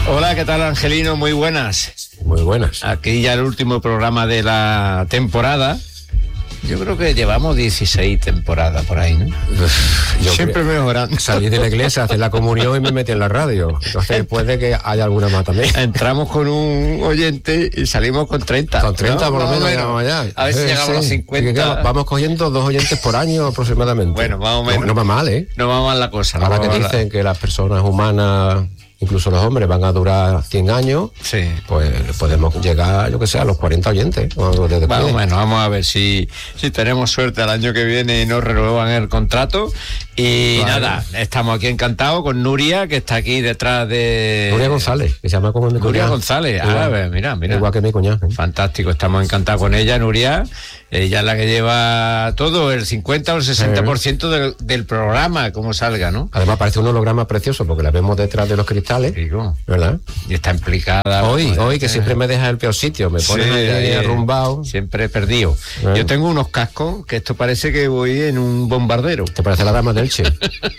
Hola, ¿qué tal, Angelino? Muy buenas. Muy buenas. Aquí ya el último programa de la temporada. Yo creo que llevamos 16 temporadas por ahí, ¿no? Siempre mejorando. Salí de la iglesia, hacer la comunión y me metí en la radio. Entonces puede que haya alguna más también. Entramos con un oyente y salimos con 30. Con 30 por lo menos llegamos allá. A ver si llegamos a los 50. Vamos cogiendo 2 oyentes por año aproximadamente. Bueno, más o menos. No va mal, ¿eh? No va mal la cosa. Ahora que dicen que las personas humanas, incluso los hombres, van a durar 100 años, sí, pues podemos llegar, yo que sé, a los 40 oyentes. Bueno, vamos a ver si tenemos suerte al año que viene y nos renuevan el contrato. Y vale. Nada, estamos aquí encantados con Nuria, que está aquí detrás de... Nuria González, que se llama como mi cuñada. Nuria González, mira. Igual que mi cuñada. Fantástico, estamos encantados con ella, Nuria. Ella es la que lleva todo, el 50 o el 60% del programa, como salga, ¿no? Además parece un holograma precioso, porque la vemos detrás de los cristales. Digo, ¿verdad? Y está implicada. Hoy que siempre me deja el peor sitio, me pones ahí arrumbado. Siempre he perdido. Yo tengo unos cascos, que esto parece que voy en un bombardero. ¿Te parece la dama del Che?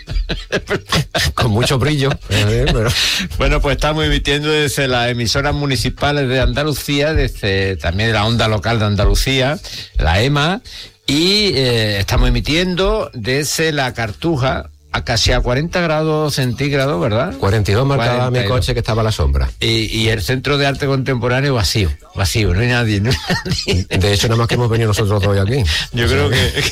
Con mucho brillo. Pero... Bueno, pues estamos emitiendo desde las emisoras municipales de Andalucía, desde también de la onda local de Andalucía, la EMA, y estamos emitiendo desde la Cartuja, a casi a 40 grados centígrados, ¿verdad? 42 marcaba mi coche, que estaba a la sombra. Y el Centro de Arte Contemporáneo vacío, no hay nadie. De hecho, nada más que hemos venido nosotros dos aquí. Yo creo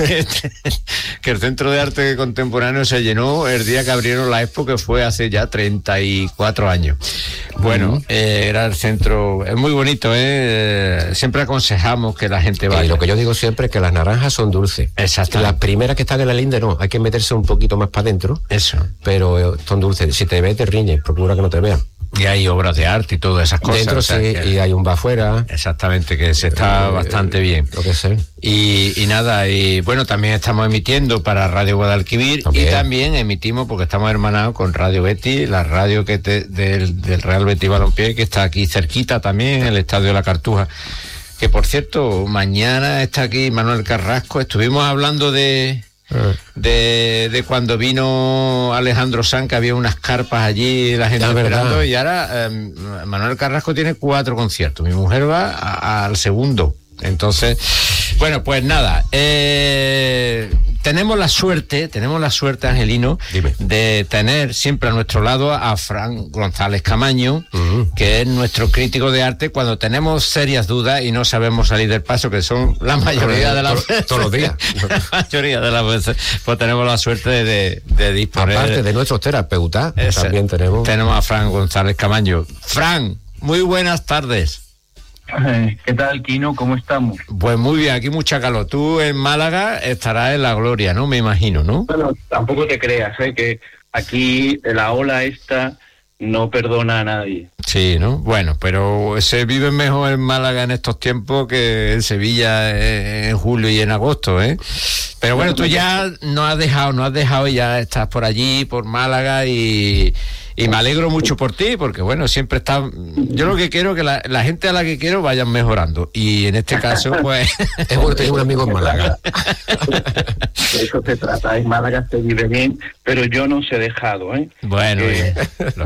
que el Centro de Arte Contemporáneo se llenó el día que abrieron la Expo, que fue hace ya 34 años. Bueno, era el centro, es muy bonito, siempre aconsejamos que la gente vaya. Y lo que yo digo siempre es que las naranjas son dulces. Exacto. Las primeras que están en la linde no, hay que meterse un poquito más para adentro. Eso. Pero son dulces. Si te ves, te riñes, procura que no te vean. Y hay obras de arte y todas esas cosas. Dentro y hay un bar afuera. Exactamente, que se está bastante bien. Lo que sé. Y nada, y bueno, también estamos emitiendo para Radio Guadalquivir y también emitimos, porque estamos hermanados con Radio Betis, la radio que del Real Betis Balompié, que está aquí cerquita también, en el Estadio de la Cartuja. Que por cierto, mañana está aquí Manuel Carrasco. Estuvimos hablando de cuando vino Alejandro Sanz, que había unas carpas allí, la gente esperando, y ahora Manuel Carrasco tiene 4 conciertos, mi mujer va al segundo. Entonces, bueno, pues nada, tenemos la suerte, Angelino, de tener siempre a nuestro lado a Fran González Camaño, que es nuestro crítico de arte cuando tenemos serias dudas y no sabemos salir del paso, que son la mayoría de las veces. Todos los días. La mayoría de las veces, pues tenemos la suerte de disponer. Aparte de nuestros terapeutas, también tenemos a Fran González Camaño. Fran, muy buenas tardes. ¿Qué tal, Quino? ¿Cómo estamos? Pues muy bien, aquí mucha calor. Tú en Málaga estarás en la gloria, ¿no? Me imagino, ¿no? Bueno, tampoco te creas, que aquí la ola esta no perdona a nadie. Sí, ¿no? Bueno, pero se vive mejor en Málaga en estos tiempos que en Sevilla en julio y en agosto, ¿eh? Pero bueno, tú ya no has dejado y ya estás por allí, por Málaga, y me alegro mucho por ti, porque bueno, siempre está... Yo lo que quiero es que la gente a la que quiero vayan mejorando, y en este caso, pues... Es bueno tener un amigo en Málaga. De eso se trata, en Málaga se vive bien, pero yo no se he dejado, ¿eh? Bueno, lo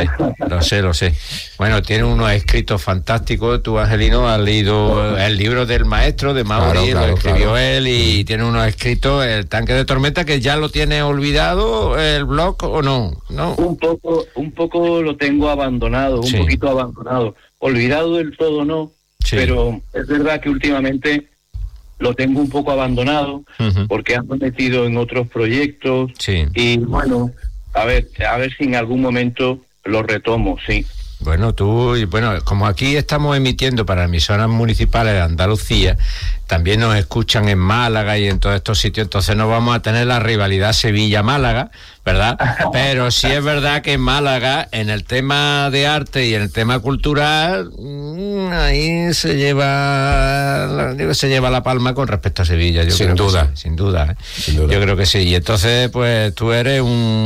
sé. Bueno, tiene unos escritos fantásticos. Tú, Angelino, has leído el libro del maestro de Mauri, lo escribió él, y tiene unos escritos, El tanque de tormenta, que ya lo tiene olvidado, el blog, ¿o no? ¿No? Un poco lo tengo abandonado, un poquito abandonado. Olvidado del todo no, pero es verdad que últimamente lo tengo un poco abandonado, porque ando metido en otros proyectos, y bueno, a ver si en algún momento lo retomo, sí. Bueno, como aquí estamos emitiendo para emisoras municipales de Andalucía, también nos escuchan en Málaga y en todos estos sitios, entonces no vamos a tener la rivalidad Sevilla-Málaga, ¿verdad? Pero sí es verdad que en Málaga, en el tema de arte y en el tema cultural, ahí se lleva la palma con respecto a Sevilla. Yo sin creo duda. Que sí, sin duda. Yo creo que sí. Y entonces, pues tú eres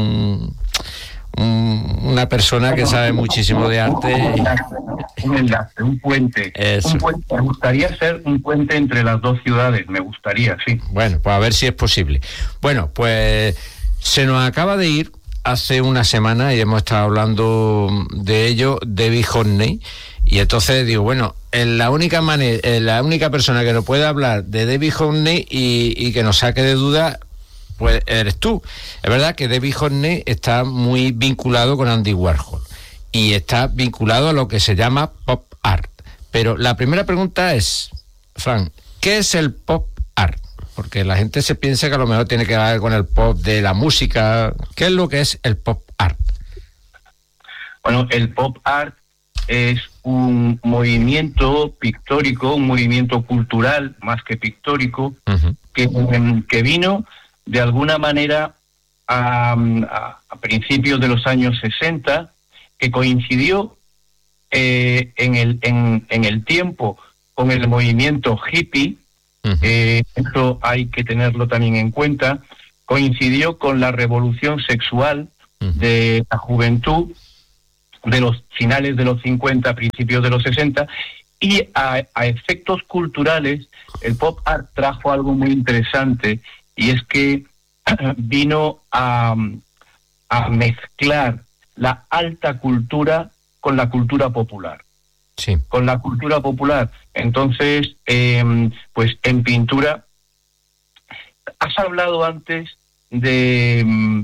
una persona que sabe muchísimo de arte. Un enlace, un puente. Eso. Me gustaría ser un puente entre las dos ciudades, me gustaría, sí. Bueno, pues a ver si es posible. Bueno, pues se nos acaba de ir hace una semana y hemos estado hablando de ello, Debbie Hockney, y entonces digo, bueno, la única persona que nos puede hablar de Debbie Hockney y que nos saque de duda, pues eres tú. Es verdad que Debbie Hockney está muy vinculado con Andy Warhol y está vinculado a lo que se llama pop art. Pero la primera pregunta es, Fran, ¿qué es el pop art? Porque la gente se piensa que a lo mejor tiene que ver con el pop de la música. ¿Qué es lo que es el pop art? Bueno, el pop art es un movimiento pictórico, un movimiento cultural más que pictórico, que vino de alguna manera a principios de los años 60, que coincidió en el tiempo con el movimiento hippie. Esto hay que tenerlo también en cuenta. Coincidió con la revolución sexual de la juventud de los finales de los 50, principios de los 60, y a efectos culturales el pop art trajo algo muy interesante, y es que vino a mezclar la alta cultura con la cultura popular. Sí. Con la cultura popular. Entonces, pues en pintura, has hablado antes de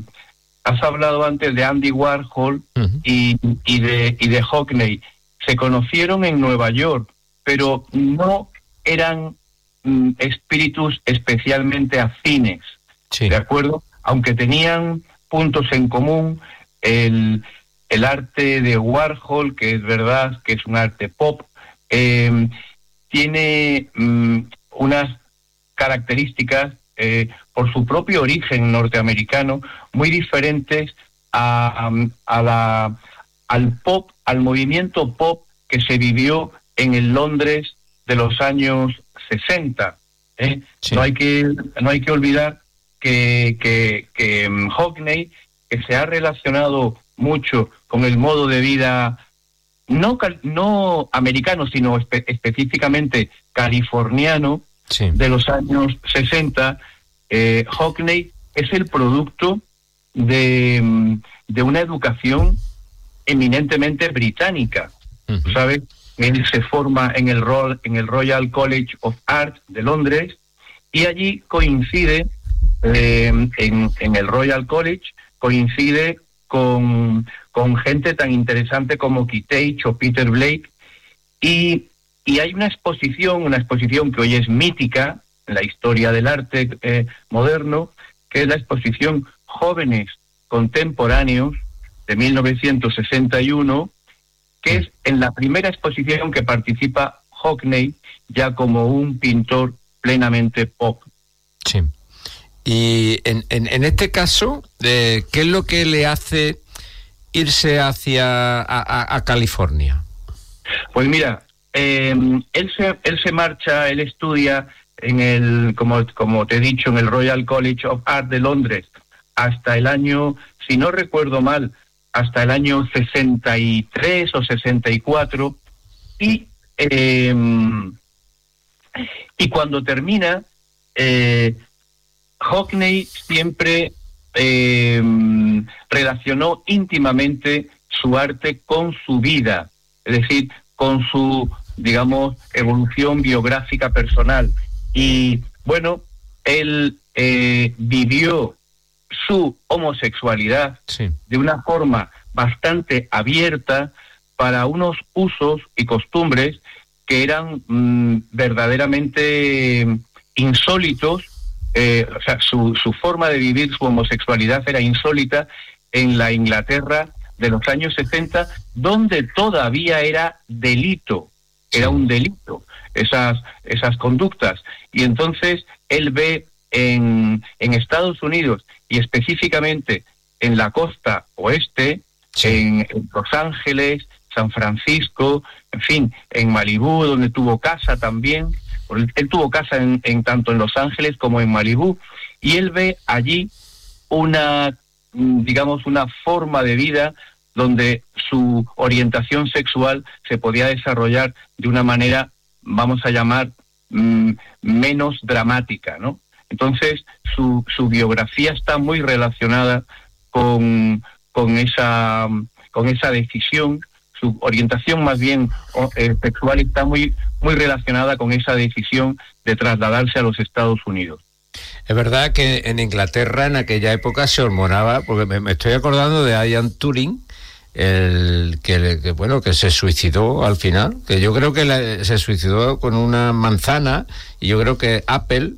Andy Warhol y de Hockney. Se conocieron en Nueva York, pero no eran espíritus especialmente afines, sí. ¿De acuerdo? Aunque tenían puntos en común, el arte de Warhol, que es verdad que es un arte pop, tiene unas características por su propio origen norteamericano muy diferentes al pop, al movimiento pop que se vivió en el Londres de los años 60. Sí. No hay que olvidar que Hockney, que se ha relacionado mucho con el modo de vida no americano, sino específicamente californiano, sí, de los años 60, Hockney es el producto de una educación eminentemente británica. ¿Sabes? Él se forma en el Royal College of Art de Londres, y allí coincide, en el Royal College, coincide con gente tan interesante como Keith o Peter Blake, y hay una exposición que hoy es mítica en la historia del arte moderno, que es la exposición Jóvenes Contemporáneos de 1961, que es en la primera exposición que participa Hockney ya como un pintor plenamente pop. Sí. Y en este caso, ¿qué es lo que le hace irse hacia a California? Pues mira, él se marcha, él estudia como te he dicho, en el Royal College of Art de Londres hasta el año, si no recuerdo mal, hasta el año 63 o 64, y cuando termina, Hockney siempre relacionó íntimamente su arte con su vida, es decir, con su, digamos, evolución biográfica personal. Y bueno, él vivió su homosexualidad, sí, de una forma bastante abierta para unos usos y costumbres que eran verdaderamente insólitos. O sea, su forma de vivir su homosexualidad era insólita en la Inglaterra de los años 60, donde todavía era delito, era un delito esas conductas. Y entonces él ve en Estados Unidos, y específicamente en la costa oeste, sí, en Los Ángeles, San Francisco, en fin, en Malibú, donde tuvo casa también. Él tuvo casa en tanto en Los Ángeles como en Malibú, y él ve allí una forma de vida donde su orientación sexual se podía desarrollar de una manera, vamos a llamar, menos dramática, ¿no? Entonces, su biografía está muy relacionada con esa decisión. Su orientación más bien sexual está muy relacionada con esa decisión de trasladarse a los Estados Unidos. Es verdad que en Inglaterra en aquella época se hormonaba, porque me estoy acordando de Ian Turing, que se suicidó al final, que yo creo que se suicidó con una manzana, y yo creo que Apple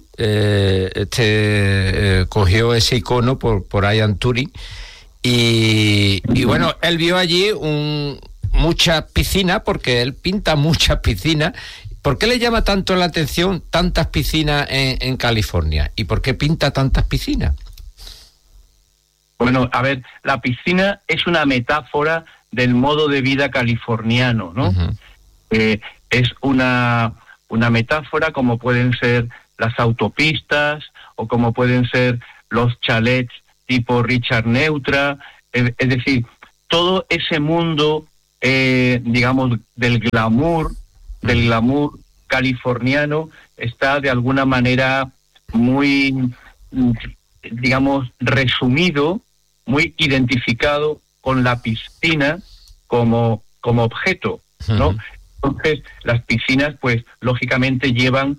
cogió ese icono por Ian Turing, y bueno, él vio allí muchas piscinas, porque él pinta muchas piscinas. ¿Por qué le llama tanto la atención tantas piscinas en California? ¿Y por qué pinta tantas piscinas? Bueno, a ver, la piscina es una metáfora del modo de vida californiano, ¿no? Uh-huh. Es una metáfora como pueden ser las autopistas o como pueden ser los chalets tipo Richard Neutra, es decir, todo ese mundo, digamos, del glamour californiano está de alguna manera muy, digamos, resumido, muy identificado con la piscina como objeto, ¿no? Uh-huh. Entonces, las piscinas, pues, lógicamente llevan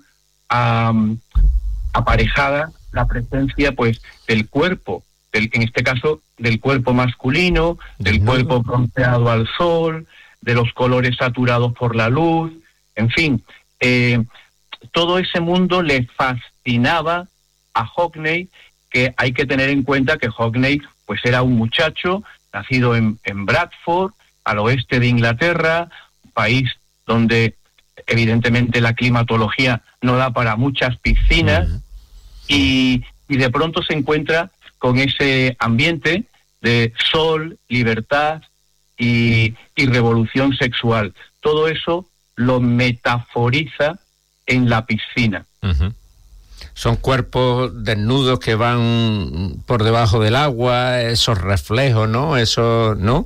aparejada la presencia, pues, del cuerpo, en este caso, del cuerpo masculino, del cuerpo bronceado al sol, de los colores saturados por la luz, en fin, todo ese mundo le fascinaba a Hockney, que hay que tener en cuenta que Hockney pues era un muchacho nacido en Bradford, al oeste de Inglaterra, un país donde evidentemente la climatología no da para muchas piscinas, y de pronto se encuentra con ese ambiente de sol, libertad y revolución sexual. Todo eso lo metaforiza en la piscina. Uh-huh. Son cuerpos desnudos que van por debajo del agua, esos reflejos, ¿no? Eso, ¿no?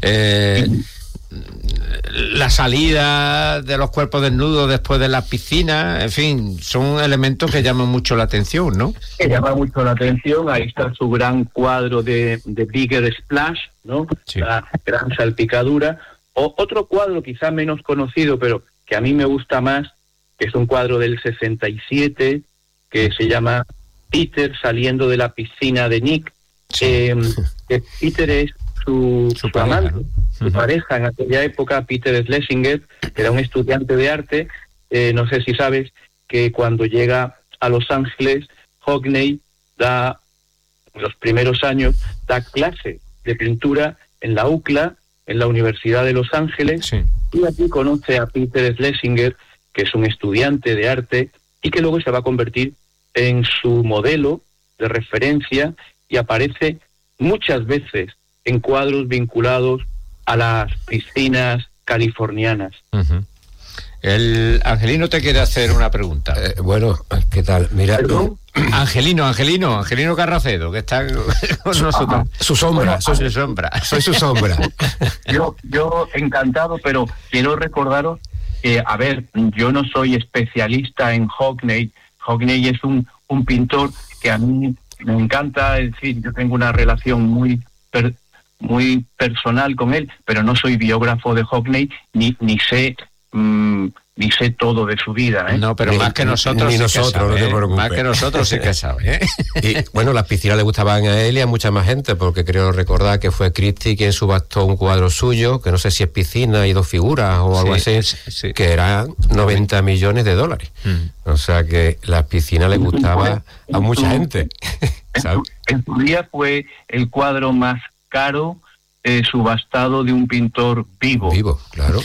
La salida de los cuerpos desnudos después de la piscina, en fin, son elementos que llaman mucho la atención, ¿no? Que llama mucho la atención. Ahí está su gran cuadro de Bigger Splash, ¿no? Sí. La gran salpicadura. O otro cuadro quizá menos conocido, pero que a mí me gusta más, que es un cuadro del 67, que se llama Peter saliendo de la piscina de Nick. Sí. Que Peter es su amante, su pareja en aquella época, Peter Schlesinger, que era un estudiante de arte. No sé si sabes que cuando llega a Los Ángeles, Hockney en los primeros años, da clase de pintura en la UCLA, en la Universidad de Los Ángeles, sí. Y aquí conoce a Peter Schlesinger, que es un estudiante de arte y que luego se va a convertir en su modelo de referencia y aparece muchas veces en cuadros vinculados a las piscinas californianas. Uh-huh. El Angelino te quiere hacer una pregunta. Bueno, ¿qué tal? Mira, Angelino Carracedo, que está con nosotros. Su sombra, soy su sombra. Yo encantado, pero quiero recordaros que, a ver, yo no soy especialista en Hockney. Hockney es un pintor que a mí me encanta, es decir, yo tengo una relación muy personal con él, pero no soy biógrafo de Hockney, ni sé todo de su vida, ¿eh? No, pero más que nosotros sí nosotros, que sabe, no te preocupes. Más que nosotros sí que sabe, ¿eh? Y bueno, las piscinas le gustaban a él y a mucha más gente, porque creo recordar que fue Christie quien subastó un cuadro suyo, que no sé si es piscina y dos figuras o algo así, que eran 90 millones de dólares. O sea que las piscinas le gustaba a mucha gente. En su día fue el cuadro más caro subastado de un pintor vivo, claro.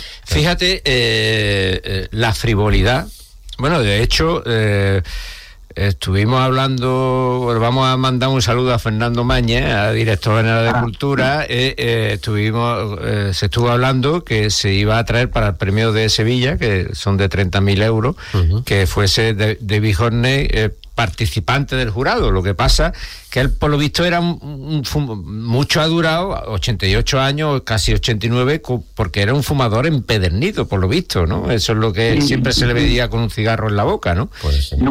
Fíjate, la frivolidad. Bueno, de hecho, estuvimos hablando, vamos a mandar un saludo a Fernando Mañez, director general de Cultura. Se estuvo hablando que se iba a traer para el premio de Sevilla, que son de 30.000 euros, que fuese David Hockney participante del jurado. Lo que pasa que él, por lo visto, era mucho ha durado, 88 años, casi 89, porque era un fumador empedernido, por lo visto, ¿no? Eso es lo que siempre se le veía con un cigarro en la boca, ¿no?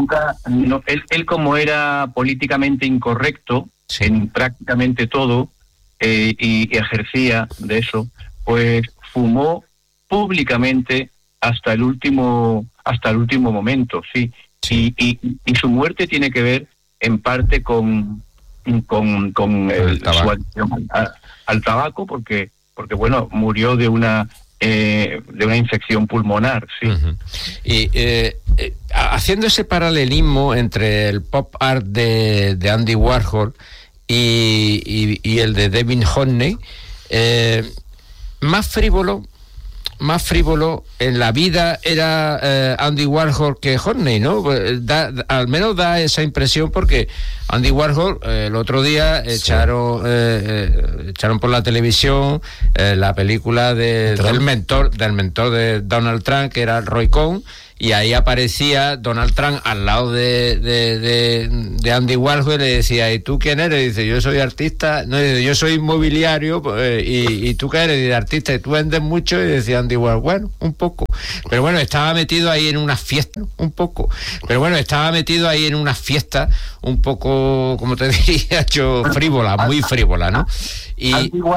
Él como era políticamente incorrecto en prácticamente todo, y ejercía de eso, pues fumó públicamente hasta el último momento, sí. Y su muerte tiene que ver en parte con el su adicción al tabaco, porque bueno, murió de una infección pulmonar, sí. Y haciendo ese paralelismo entre el pop art de Andy Warhol y el de David Hockney, más frívolo en la vida era Andy Warhol que Hockney, ¿no? Al menos da esa impresión, porque Andy Warhol el otro día echaron por la televisión la película del mentor de Donald Trump, que era Roy Cohn, y ahí aparecía Donald Trump al lado de Andy Warhol y le decía: ¿y tú quién eres? Y dice: yo soy artista. No, dice: yo soy inmobiliario. ¿Y tú qué eres? Y de artista. ¿Y tú vendes mucho? Y decía Andy Warhol: bueno, un poco. Pero bueno, estaba metido ahí en una fiesta, un poco. Pero bueno, estaba metido ahí en una fiesta un poco, como te diría yo, frívola, muy frívola, ¿no? Y